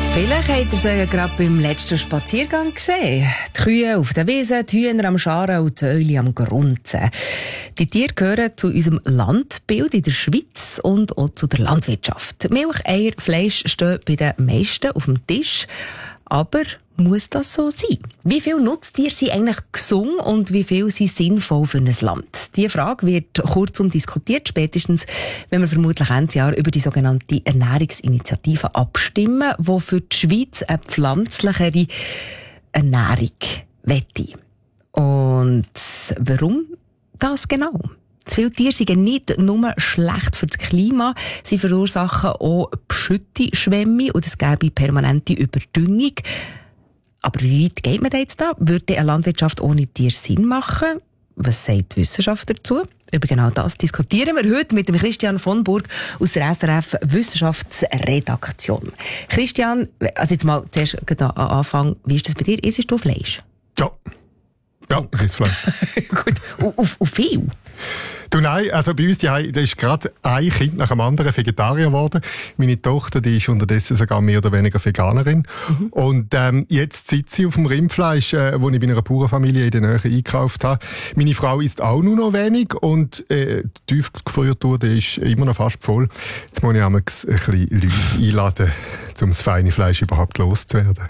Vielleicht habt ihr sie gerade beim letzten Spaziergang gesehen. Die Kühe auf der Wiese, die Hühner am Scharen und die Säule am Grunzen. Die Tiere gehören zu unserem Landbild in der Schweiz und auch zu der Landwirtschaft. Milch, Eier, Fleisch stehen bei den meisten auf dem Tisch. Aber muss das so sein? Wie viele Nutztiere sind eigentlich gesund und wie viel sind sinnvoll für ein Land? Diese Frage wird kurzum diskutiert, spätestens wenn wir vermutlich Ende Jahr über die sogenannte Ernährungsinitiative abstimmen, die für die Schweiz eine pflanzlichere Ernährung wette. Und warum das genau? Zu viele Tiere sind nicht nur schlecht für das Klima, sie verursachen auch Beschütte-Schwämme und es gäbe permanente Überdüngung. Aber wie weit geht man da jetzt da? Würde eine Landwirtschaft ohne Tiere Sinn machen? Was sagt die Wissenschaft dazu? Über genau das diskutieren wir heute mit dem Christian von Burg aus der SRF Wissenschaftsredaktion. Christian, also jetzt mal zuerst am Anfang, wie ist das bei dir? Isst du Fleisch? Ja, ich esse Fleisch. Gut, auf viel? Du, nein, also bei uns da ist gerade ein Kind nach dem anderen Vegetarier geworden. Meine Tochter, die ist unterdessen sogar mehr oder weniger Veganerin. Und jetzt sitze sie auf dem Rindfleisch, wo ich bei einer Bauernfamilie in der Nähe eingekauft habe. Meine Frau isst auch nur noch wenig und die Tiefgefriertruhe ist immer noch fast voll. Jetzt muss ich einmal ein bisschen Leute einladen, um das feine Fleisch überhaupt loszuwerden.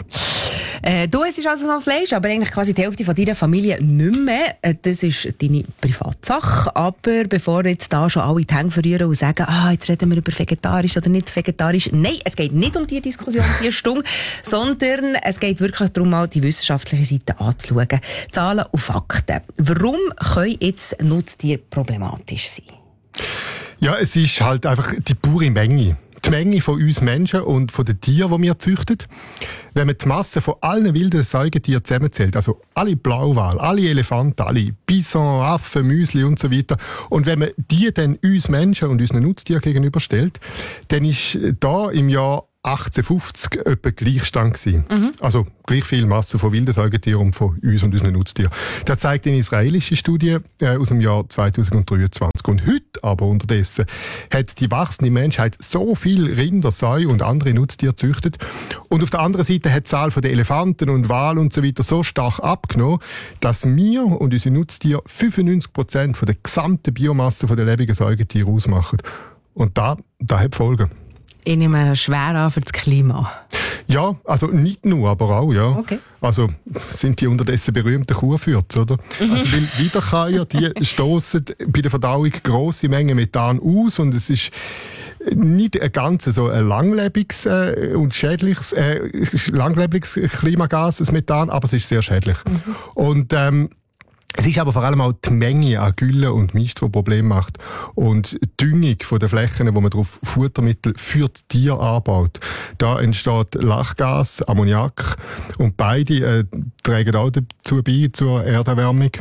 Du isst also noch Fleisch, aber eigentlich quasi die Hälfte von deiner Familie nicht mehr. Das ist deine Privatsache. Aber bevor jetzt da schon alle die Hände verrühren und sagen, jetzt reden wir über vegetarisch oder nicht vegetarisch. Nein, es geht nicht um diese Diskussion, die Stunde, sondern es geht wirklich darum, mal die wissenschaftliche Seite anzuschauen. Zahlen und Fakten. Warum können jetzt Nutztiere problematisch sein? Ja, es ist halt einfach die pure Menge. Die Menge von uns Menschen und von den Tieren, die wir züchten. Wenn man die Masse von allen wilden Säugetieren zusammenzählt, also alle Blauwale, alle Elefanten, alle Bison, Affen, Müsli und so weiter, und wenn man die dann uns Menschen und unseren Nutztieren gegenüberstellt, dann ist da im Jahr 1850 etwa Gleichstand gewesen. Also gleich viel Masse von wilden Säugetieren und von uns und unseren Nutztieren. Das zeigt eine israelische Studie aus dem Jahr 2023. Und heute aber unterdessen hat die wachsende Menschheit so viel Rinder, Säue und andere Nutztiere gezüchtet. Und auf der anderen Seite hat die Zahl der Elefanten und Wale und so weiter so stark abgenommen, dass wir und unsere Nutztiere 95% von der gesamten Biomasse der lebenden Säugetiere ausmachen. Und da hat Folgen. Ich nehme schwer an für das Klima. Ja, also nicht nur, aber auch, ja. Okay. Also sind die unterdessen berühmten Kuhfürze, oder? Also weil Wiederkäuer, die stoßen bei der Verdauung grosse Mengen Methan aus und es ist nicht ein ganz so ein langlebiges und schädliches langlebiges Klimagas, das Methan, aber es ist sehr schädlich. Und es ist aber vor allem auch die Menge an Gülle und Mist, die Probleme macht. Und die Düngung von den Flächen, wo man drauf Futtermittel für die Tiere anbaut. Da entsteht Lachgas, Ammoniak und beide tragen auch dazu bei, zur Erderwärmung.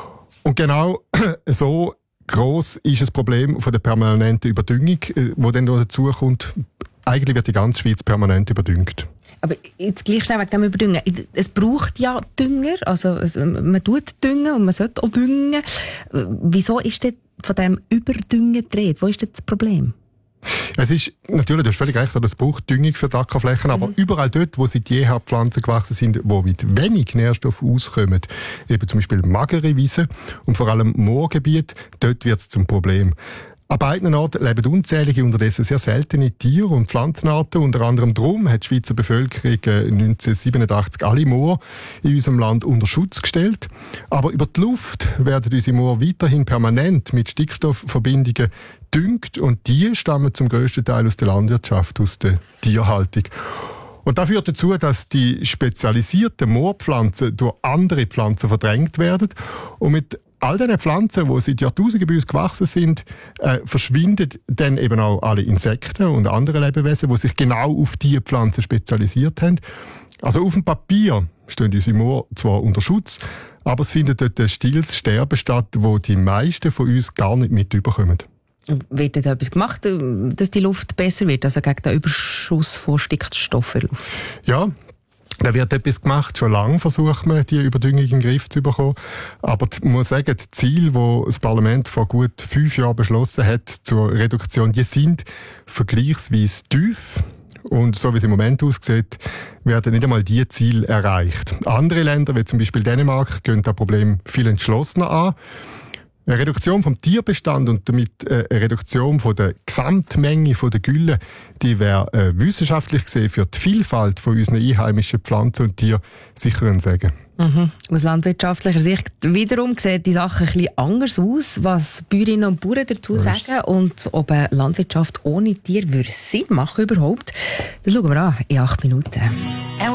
Und genau so gross ist das Problem von der permanenten Überdüngung, wo dann dazu kommt, eigentlich wird die ganze Schweiz permanent überdüngt. Aber jetzt gleich schnell wegen dem Überdüngen. Es braucht ja Dünger, also man tut düngen und man sollte auch düngen. Wieso ist denn von diesem Überdüngen die Rede? Wo ist denn das Problem? Es ist, natürlich, du hast völlig recht, es braucht Düngung für die Ackerflächen, aber überall dort, wo seit jeher Pflanzen gewachsen sind, die mit wenig Nährstoff auskommen, eben zum Beispiel magere Wiesen und vor allem Moorgebiete, dort wird es zum Problem. An beiden Orten leben unzählige, unterdessen sehr seltene Tier- und Pflanzenarten. Unter anderem darum hat die Schweizer Bevölkerung 1987 alle Moore in unserem Land unter Schutz gestellt. Aber über die Luft werden unsere Moore weiterhin permanent mit Stickstoffverbindungen gedüngt und die stammen zum grössten Teil aus der Landwirtschaft, aus der Tierhaltung. Und das führt dazu, dass die spezialisierten Moorpflanzen durch andere Pflanzen verdrängt werden und mit all diese Pflanzen, die seit Jahrtausenden bei uns gewachsen sind, verschwinden dann eben auch alle Insekten und andere Lebewesen, die sich genau auf diese Pflanzen spezialisiert haben. Also auf dem Papier stehen unsere Moore zwar unter Schutz, aber es findet dort ein stilles Sterben statt, wo die meisten von uns gar nicht mitbekommen. Wird da etwas gemacht, dass die Luft besser wird, also gegen den Überschuss von Stickstoffen? Ja. Da wird etwas gemacht. Schon lange versucht man, die Überdüngung in den Griff zu bekommen. Aber man muss sagen, die Ziele, die das Parlament vor gut 5 Jahren beschlossen hat zur Reduktion, die sind vergleichsweise tief. Und so wie es im Moment aussieht, werden nicht einmal diese Ziele erreicht. Andere Länder, wie zum Beispiel Dänemark, gehen das Problem viel entschlossener an. Eine Reduktion vom Tierbestand und damit eine Reduktion von der Gesamtmenge der Gülle, die wäre wissenschaftlich gesehen für die Vielfalt von unseren einheimischen Pflanzen und Tieren sicher ein Segen. Aus landwirtschaftlicher Sicht wiederum sieht die Sache ein bisschen anders aus, was Bäuerinnen und Bauern dazu sagen und ob eine Landwirtschaft ohne Tier Sinn machen überhaupt. Das schauen wir an in 8 Minuten.